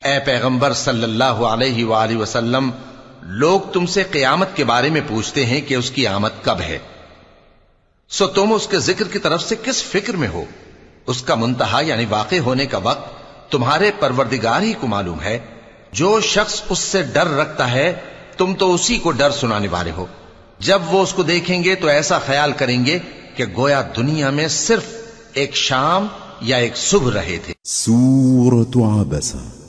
ए पैगंबर सल्लल्लाहु अलैहि वालैहि वसल्लम, लोग तुमसे क़यामत के बारे में पूछते हैं कि उसकी आमद कब है। सो तुम उसके जिक्र की तरफ से किस फिक्र में हो? उसका मुंतहा यानी वाक़े होने का वक्त तुम्हारे परवरदिगार ही को मालूम है। जो शख्स उससे डर रखता है, तुम तो उसी को डर सुनाने वाले हो। जब वो उसको देखेंगे तो ऐसा ख्याल करेंगे कि गोया दुनिया में सिर्फ एक शाम या एक सुबह रहे थे। सूरत आबसा।